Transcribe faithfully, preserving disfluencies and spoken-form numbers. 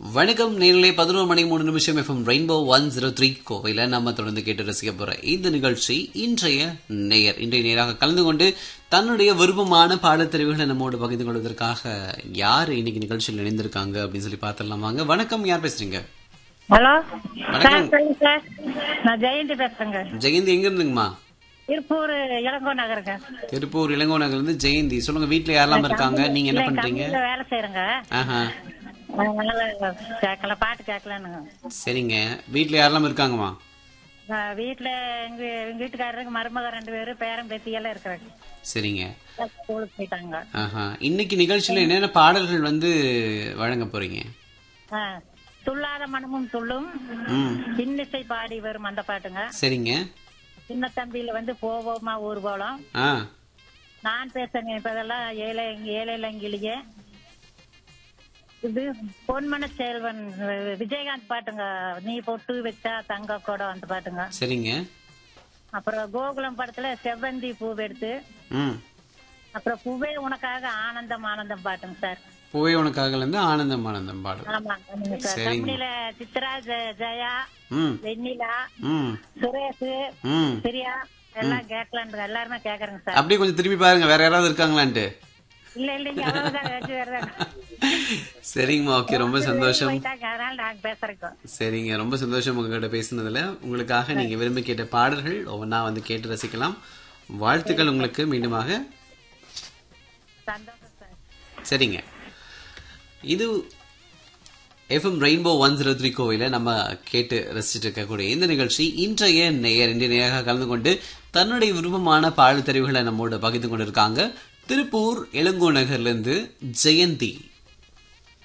வணக்கம் நேரிலே பதினோரு மணி மூணு நிமிஷம் FM rainbow one zero three கோவையில் நம்ம தொடர்ந்து கேட்டு ரசிக்க போற இந்த நிகழ்ச்சி இன்றைய நேயர் இன்றைய நேராக கலந்து கொண்டு தன்னுடைய விருப்பமான பாடத்தெரிவுகளை நம்மோடு பகிர்ந்து கொள்வதற்காக யார் இன்னைக்கு நிகழ்ச்சியில் இணைந்திருக்காங்க அப்படின்னு சொல்லி பார்த்துடலாம் வாங்க. வணக்கம், யார் பேசுறீங்க? ஹலோ வணக்கம் சார், நான் ஜெயந்தி பேசுறேங்க. ஜெயந்தி எங்க இருந்துங்கம்மா? திருப்பூர் இளங்கோ நகருங்க. திருப்பூர் இளங்கோ நகர்ல இருந்து ஜெயந்தி. சொல்லுங்க, வீட்டுல யாரெல்லாம் இருக்காங்க, நீங்க என்ன பண்றீங்க? வேலை செய்யறேங்க. ஆஹா, கேட்கல, பாட்டு கேட்கலன்னு. சரிங்க. வீட்டுல யாரெல்லாம் இருக்காங்கம்மா? வீட்டுல எங்க எங்க வீட்டுக்காரருக்கு மருமக ரெண்டு பேரும், பேரன் பேத்தி எல்லாம் இருக்கிறாங்க. சரிங்க. ஸ்கூலுக்கு போயிட்டாங்க. ஆஹா, இன்னைக்கு நிகழ்ச்சியில என்னென்ன பாடல்கள் வந்து வழங்க போறீங்க? துள்ளாத மனமும் துள்ளும், இன்னிசை பாடி வரும் அந்த பாட்டுங்க. சரிங்க. சின்ன தம்பியில வந்து போவோமா ஊர் போலாம். நான் பேசுறேங்க இப்பதெல்லாம் ஏழை ஏழைலங்கிலேயே. இது பொன்மன செல்வன் விஜயகாந்த் பாட்டுங்க, நீ பொட்டு வச்சா தங்க கூடம் அந்த பாட்டுங்க. சரிங்க. அப்புறம் கோகுலம் படத்துல செவ்வந்தி பூ எடுத்து, அப்புறம் பூவே உனக்காக ஆனந்தம் ஆனந்தம் பாட்டுங்க சார். பூவே உனக்காக இருந்து ஆனந்தம் ஆனந்தம் பாடு. ஆமாங்க சார். கம்பெனில சித்ரா, ஜெயா, வெண்ணிலா, சுரேஷ், பிரியா எல்லாம் கேட்கலான் எல்லாருமே கேக்குறேங்க சார். அப்படியே கொஞ்சம் திரும்பி பாருங்க, வேற யாராவது இருக்காங்களான்ட்டு. இல்ல இல்லைங்க, அவ்வளவுதான். சரிங்கம்மா, ஓகே, ரொம்ப சந்தோஷம். நாங்க பேசுறோம். சரிங்க, ரொம்ப சந்தோஷம் உங்ககிட்ட பேசுனதுல. உங்களுக்காக நீங்க விரும்பி கேட்ட பாடல்கள் ஒவ்வொன்னா வந்து கேட்டு ரசிக்கலாம். வாழ்த்துக்கள் உங்களுக்கு மீண்டுமாக. சந்தோஷம் சார். சரிங்க. இது FM rainbow one zero three கோவையில நம்ம கேட்டு ரசிச்சுட்டு இருக்கக்கூடிய இந்த நிகழ்ச்சி இன்றைய நேயர் இன்றைய நேராக கலந்து கொண்டு தன்னுடைய விருப்பமான பாடல் தெரிவுகளை நம்மோட பகிர்ந்து கொண்டிருக்காங்க திருப்பூர் இளங்கோ நகர்ல இருந்து ஜெயந்தி.